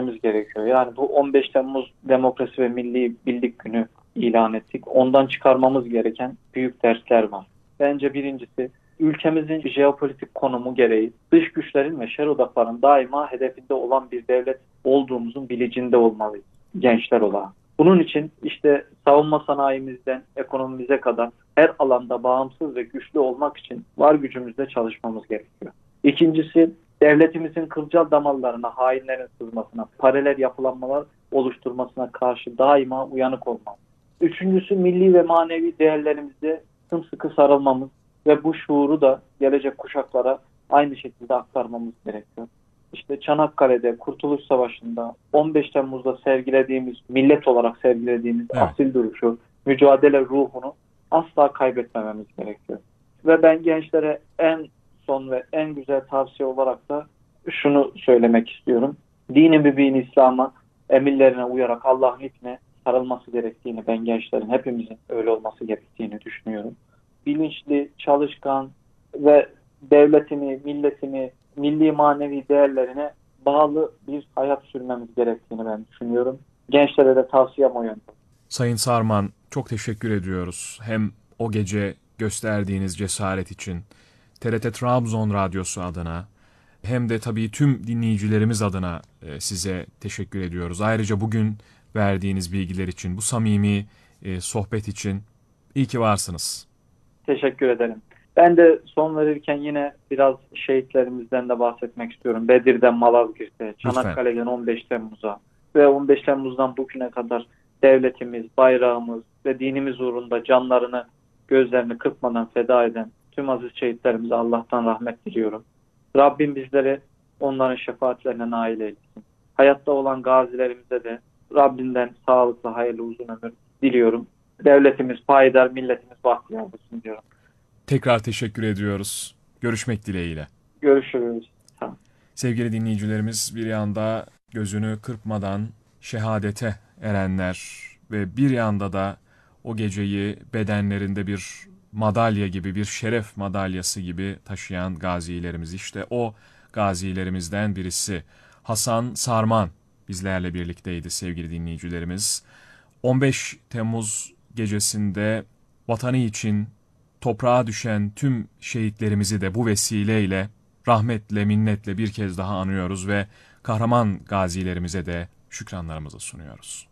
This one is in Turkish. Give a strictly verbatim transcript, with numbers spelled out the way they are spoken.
düşünmemiz gerekiyor. Yani bu on beş Temmuz Demokrasi ve Milli Birlik Günü ilan ettik. Ondan çıkarmamız gereken büyük dersler var. Bence birincisi, ülkemizin jeopolitik konumu gereği dış güçlerin ve şer odaklarının daima hedefinde olan bir devlet olduğumuzun bilicinde olmalıyız gençler olarak. Bunun için işte savunma sanayimizden ekonomimize kadar her alanda bağımsız ve güçlü olmak için var gücümüzle çalışmamız gerekiyor. İkincisi, devletimizin kılcal damarlarına hainlerin sızmasına, paralel yapılanmalar oluşturmasına karşı daima uyanık olmamız. Üçüncüsü, milli ve manevi değerlerimize sımsıkı sarılmamız ve bu şuuru da gelecek kuşaklara aynı şekilde aktarmamız gerekiyor. İşte Çanakkale'de, Kurtuluş Savaşı'nda, on beş Temmuz'da sergilediğimiz, millet olarak sergilediğimiz Evet. asil duruşu, mücadele ruhunu asla kaybetmememiz gerekiyor. Ve ben gençlere en son ve en güzel tavsiye olarak da şunu söylemek istiyorum. Dini mübin İslam'a, emirlerine uyarak Allah'ın ipine sarılması gerektiğini, ben gençlerin hepimizin öyle olması gerektiğini düşünüyorum. Bilinçli, çalışkan ve devletini, milletini, milli manevi değerlerine bağlı bir hayat sürmemiz gerektiğini ben düşünüyorum. Gençlere de tavsiyem o yönde. Sayın Sarman, çok teşekkür ediyoruz. Hem o gece gösterdiğiniz cesaret için T R T Trabzon Radyosu adına hem de tabii tüm dinleyicilerimiz adına size teşekkür ediyoruz. Ayrıca bugün verdiğiniz bilgiler için, bu samimi sohbet için iyi ki varsınız. Teşekkür ederim. Ben de son verirken yine biraz şehitlerimizden de bahsetmek istiyorum. Bedir'den Malazgirt'e, Çanakkale'den on beş Temmuz'a ve on beş Temmuz'dan bugüne kadar devletimiz, bayrağımız ve dinimiz uğrunda canlarını, gözlerini kırpmadan feda eden tüm aziz şehitlerimize Allah'tan rahmet diliyorum. Rabbim bizleri onların şefaatlerine nail eylesin. Hayatta olan gazilerimize de Rabbinden sağlıklı, hayırlı, uzun ömür diliyorum. Devletimiz payidar, milletimiz bahtiyar olsun diyorum. Tekrar teşekkür ediyoruz. Görüşmek dileğiyle. Görüşürüz. Tamam. Sevgili dinleyicilerimiz, bir yanda gözünü kırpmadan şehadete erenler ve bir yanda da o geceyi bedenlerinde bir madalya gibi, bir şeref madalyası gibi taşıyan gazilerimiz. İşte o gazilerimizden birisi Hasan Sarman bizlerle birlikteydi sevgili dinleyicilerimiz. on beş Temmuz gecesinde vatanı için toprağa düşen tüm şehitlerimizi de bu vesileyle rahmetle, minnetle bir kez daha anıyoruz ve kahraman gazilerimize de şükranlarımızı sunuyoruz.